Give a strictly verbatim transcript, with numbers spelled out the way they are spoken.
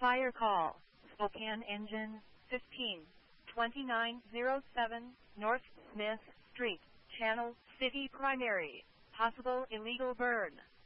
Fire call. Spokane Engine fifteen twenty-nine oh seven North Smith Street, Channel City Primary. Possible illegal burn.